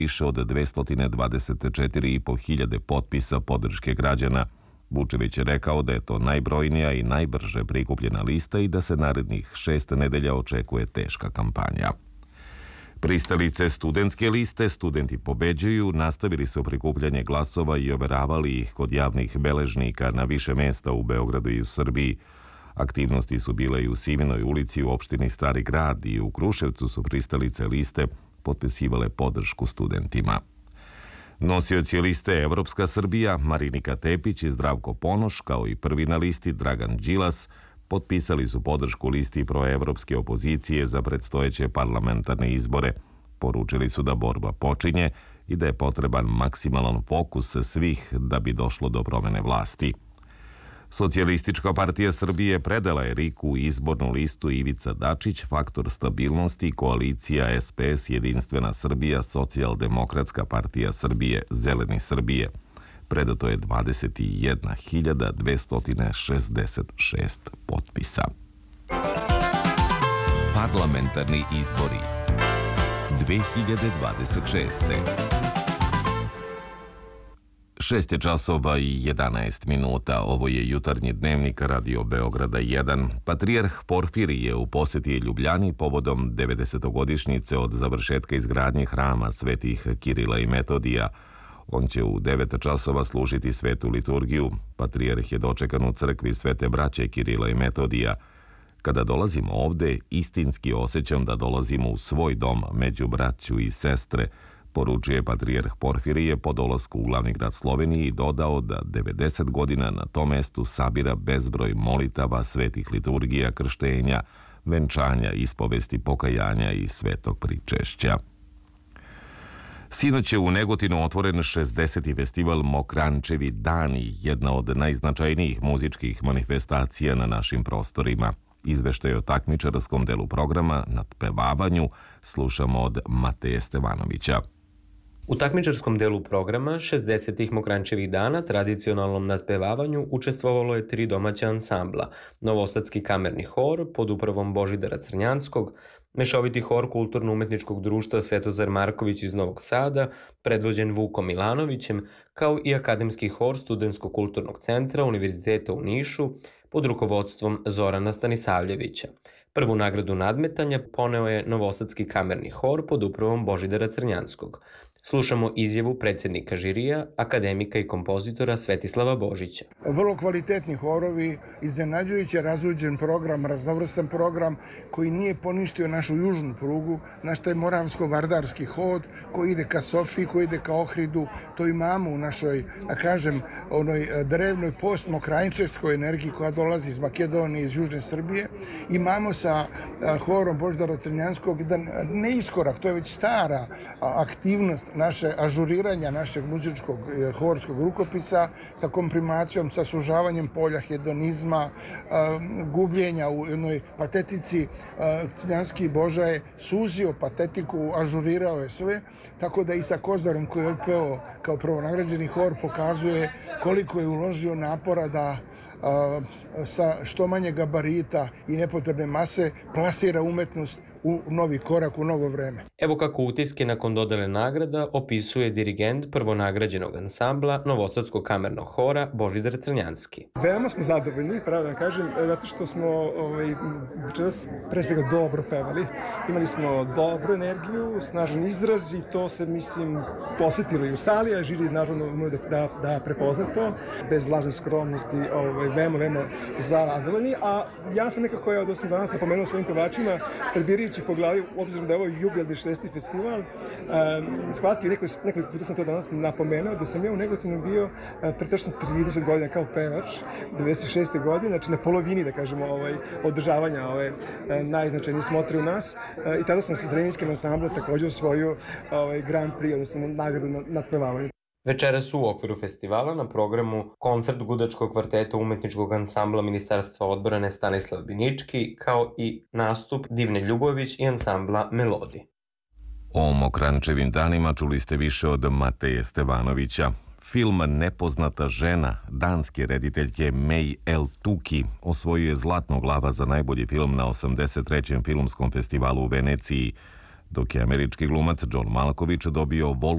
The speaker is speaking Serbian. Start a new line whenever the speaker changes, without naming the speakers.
više od 224.500 potpisa podrške građana. Vučević je rekao da je to najbrojnija i najbrže prikupljena lista i da se narednih 6 nedelja očekuje teška kampanja. Pristalice studentske liste Studenti pobeđuju nastavili su prikupljanje glasova i overavali ih kod javnih beležnika na više mesta u Beogradu i u Srbiji. Aktivnosti su bile i u Sivinoj ulici u opštini Stari grad i u Kruševcu su pristalice liste potpisivale podršku studentima. Nosioci liste Evropska Srbija, Marinika Tepić i Zdravko Ponoš, kao i prvi na listi Dragan Đilas, potpisali su podršku listi proevropske opozicije za predstojeće parlamentarne izbore. Poručili su da borba počinje i da je potreban maksimalan fokus svih da bi došlo do promene vlasti. Socijalistička partija Srbije predala je RIK-u izbornu listu Ivica Dačić, Faktor stabilnosti, koalicija SPS, Jedinstvena Srbija, Socijaldemokratska partija Srbije, Zeleni Srbije. Predato je 21.266 potpisa. Parlamentarni izbori 2026. 6 je časova i 11 minuta. Ovo je jutarnji dnevnik Radio Beograda 1. Patrijarh Porfirije u posjeti Ljubljani povodom 90-godišnjice od završetka izgradnje hrama svetih Kirila i Metodija. On će u 9 časova služiti svetu liturgiju. Patrijarh je dočekan u crkvi Svete braće Kirila i Metodija. Kada dolazim ovde, istinski osjećam da dolazimo u svoj dom među braću i sestre, poručuje patrijarh Porfirije po dolasku u glavni grad Slovenije i dodao da 90 godina na tom mestu sabira bezbroj molitava, svetih liturgija, krštenja, venčanja, ispovesti, pokajanja i svetog pričešća. Sinoć je u Negotinu otvoren 60. festival Mokrančevi dani, jedna od najznačajnijih muzičkih manifestacija na našim prostorima. Izveštaj o takmičarskom delu programa Nadpevavanju slušamo od Mateje Stevanovića.
U takmičarskom delu programa 60. Mokrančevih dana tradicionalnom nadpevavanju učestvovalo je 3 domaća ansambla: Novosadski kamerni hor pod upravom Božidara Crnjanskog, Mešoviti hor Kulturno-umetničkog društva Svetozar Marković iz Novog Sada, predvođen Vukom Milanovićem, kao i Akademski hor Studentskog kulturnog centra Univerziteta u Nišu pod rukovodstvom Zorana Stanisavljevića. Prvu nagradu nadmetanja poneo je Novosadski kamerni hor pod upravom Božidara Crnjanskog. Slušamo izjavu predsjednika žirija, akademika i kompozitora Svetislava Božića.
Vrlo kvalitetni horovi, iznenađujuće razluđen program, raznovrstan program koji nije poništio našu južnu prugu, naš taj moravsko-vardarski hod koji ide ka Sofiji, koji ide ka Ohridu. To imamo u našoj, da kažem, onoj drevnoj postmokrajinčevskoj energiji koja dolazi iz Makedonije, iz Južne Srbije. Imamo sa horom Božidara Crnjanskog jedan neiskorak, to je već stara aktivnost naše ažuriranja našeg muzičkog horskog rukopisa sa komprimacijom, sa sužavanjem polja hedonizma, gubljenja u jednoj patetici. Crnjanski Boža je suzio patetiku, ažurirao je sve, tako da i sa Kozarom koji je otpeo kao prvonagrađeni hor pokazuje koliko je uložio napora da sa što manje gabarita i nepotrebne mase plasira umetnost u novi korak, u novo vreme.
Evo kako utiske nakon dodele nagrada opisuje dirigent prvonagrađenog ansambla Novosadskog kamernog hora Božidar Crnjanski.
Veoma smo zadovoljni, pravo da kažem, zato što smo večeras pre svega dobro pevali. Imali smo dobru energiju, snažan izraz i to se, mislim, posjetilo u sali, a žiri naravno umeju da prepozna to. Bez lažne skromnosti, veoma zadovoljni, a ja sam nekako, da sam danas napomenuo svojim pevačima, prebirajući po glavi, obzirom da je ovo jubilarni 60. festival, shvatio, nekoliko puta sam to danas napomenuo, da sam ja u Negotinu bio pretačno 30 godina kao pevač, 96. godine, znači na polovini, da kažemo, održavanja ove najznačajnije smotre u nas, i tada sam sa Zrenjinskim ansamblom također osvojio Grand Prix, odnosno nagradu na nadpevavanju.
Večeras u okviru festivala na programu koncert gudačkog kvarteta umetničkog ansambla Ministarstva odbrane Stanislav Binički, kao i nastup Divne Ljubović i ansambla Melodi.
O Mokrančevim danima čuli ste više od Mateje Stevanovića. Film Nepoznata žena danske rediteljke Mei El Tuki osvojio je Zlatnog lava za najbolji film na 83. filmskom festivalu u Veneciji, dok je američki glumac John Malkovich dobio